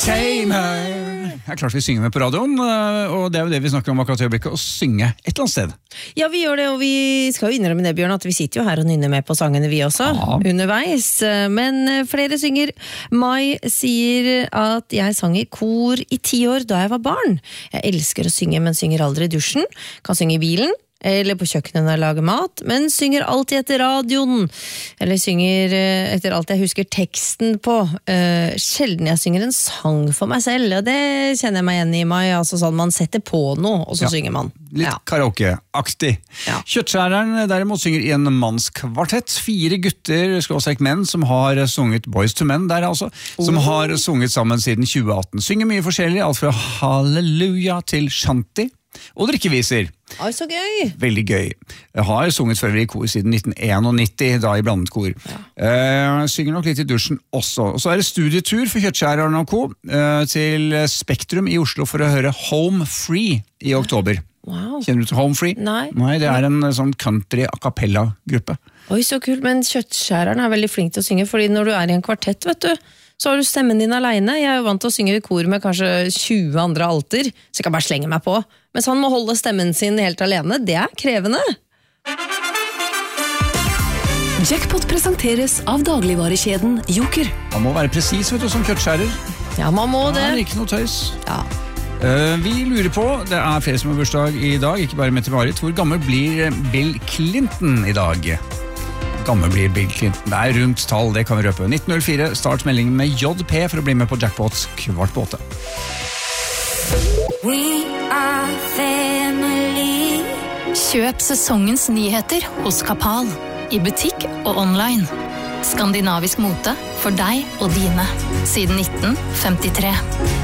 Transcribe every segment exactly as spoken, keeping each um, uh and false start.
tamer. Det er klart vi synger med på radioen, og det er jo det vi snakker om akkurat i øyeblikket, å synge et eller annet sted. Ja, vi gjør det, og vi skal jo innrømme det, Bjørn, at vi sitter jo her og nynner med på sangene vi også, ja. Underveis. Men flere synger. Mai sier at jeg sang i kor i ti år da jeg var barn. Jeg elsker å synge, men synger aldri i dusjen. Kan synge i bilen. Eller på kjøkkenet når jeg lager mat, men synger alltid etter radioen. Eller synger etter alt jeg husker teksten på. Uh, sjelden jeg synger en sang for meg selv, og det kjenner jeg meg igjen i, Mai. Altså sånn, man setter på noe, og så ja. Synger man. Litt ja. Karaoke-aktig. Ja. Kjøttskjæreren derimot synger i en mannskvartett. Fire gutter, skråstrek menn, som har sunget Boys to Men der altså, oh. Som har sunget sammen siden tjue atten. Synger mye forskjellig, alt fra halleluja til shanty. Og drikkeviser. Oi, så gøy! Veldig gøy. Jeg har sunget for øvrig i kor siden nitten enognitti, da i blandet kor. Ja. Uh, synger nok litt i dusjen også. Og så er det studietur for Kjøttskjæreren og co. Uh, til Spektrum i Oslo for å høre Home Free i oktober. Wow. Kjenner du til Home Free? Nei. Nei, det er en sånn country a cappella-gruppe. Oi, så kult, men Kjøttskjæreren er veldig flink til å synge, fordi når du er i en kvartett, vet du, så har du stemmen din alene. Jeg er jo vant til å synge i kor med kanskje tjue andre alter, så jeg kan bare slenge meg på. Mens han må holde stemmen sin helt alene, det er krevende. Jackpot presenteres av dagligvarekjeden Joker. Man må være presis, vet du, som kjøttskjærer. Ja, man må det. Ja, ikke noe tøys. Ja. Uh, vi lurer på, det er flere som har bursdag i dag, ikke bare Mette-Marit. Hvor gammel blir Bill Clinton i dag? Gammel blir Bill Clinton. Det er rundt tall, det kan vi røpe. nitten null fire, start meldingen med J P for å bli med på Jackpots kvart på åtte. We are family. Kjøp sesongens nyheter hos Kapal. I butikk og online. Skandinavisk mote for deg og dine. Siden nitten femtitre.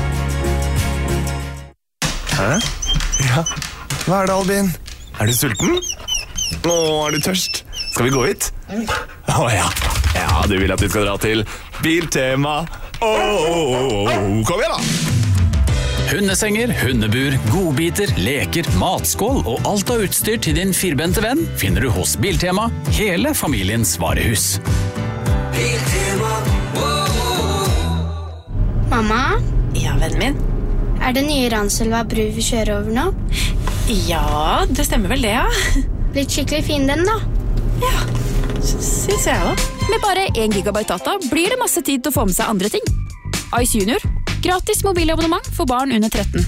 Hæ? Ja, hva er det, Albin? Er du sulten? Nå er du tørst. Skal vi gå hit? Å oh, ja. Ja, du vil at vi skal dra til Biltema. Åh, oh, oh, oh. Kom igjen da! Hundesenger, hundebur, godbiter, leker, matskål og alt av utstyr til din firbente venn finner du hos Biltema, hele familiens varehus. Biltema. Mamma? Ja, vennen min? Er det nye Ranselva bru vi kjører over nå? Ja, det stemmer vel det, ja. Blitt skikkelig fin den da. Ja, synes jeg da. Med bare en gigabyte data blir det masse tid til å få med seg andre ting. Ice Junior, gratis mobilabonnement for barn under tretten.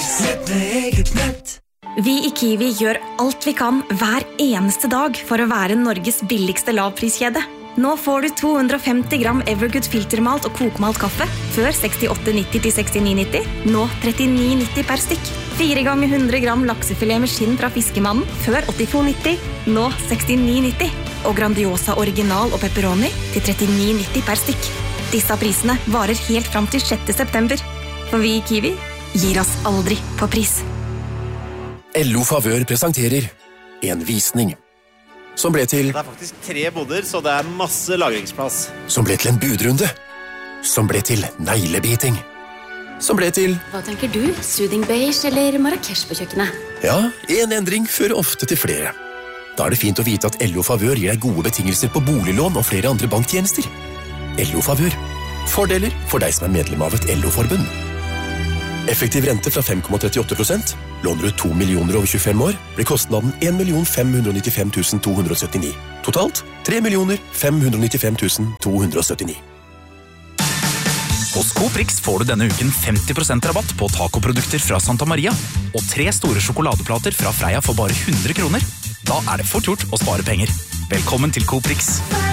Vi i Kiwi gjør alt vi kan hver eneste dag for å være Norges billigste lavpriskjede. Nå får du to hundre og femti gram Evergood filtermalt og kokmalt kaffe før sekstiåtte nitti til sekstini nitti, nå trettini nitti per stykk. Fire ganger hundre gram laksefilet med skinn fra fiskemannen før åttito nitti, nå sekstini nitti. Og Grandiosa original og pepperoni til trettini nitti per stykk. Disse prisene varer helt fram til sjette september. For vi i Kiwi gir oss aldri på pris. L O Favør presenterer en visning. Som ble til... Det er faktisk tre boder, så det er masse lagringsplass. Som ble til en budrunde. Som ble til neglebiting. Som ble til... Hva tenker du? Soothing beige eller Marrakesh på kjøkkenet? Ja, en endring fører ofte til flere. Da er det fint å vite at L O Favør gir deg gode betingelser på boliglån og flere andre banktjenester. L O Favør. Fordeler for deg som er medlem av et L O-forbund. Effektiv rente fra fem komma trettiåtte prosent. Låner du to millioner over tjuefem år, blir kostnaden en million fem hundre og nittifem tusen to hundre og syttini. Totalt tre millioner fem hundre og nittifem tusen to hundre og syttini. Hos Coprix får du denne uken femti prosent rabatt på tacoprodukter fra Santa Maria og tre store sjokoladeplater fra Freia for bare hundre kroner. Da er det fort gjort å spare penger. Velkommen til Coprix.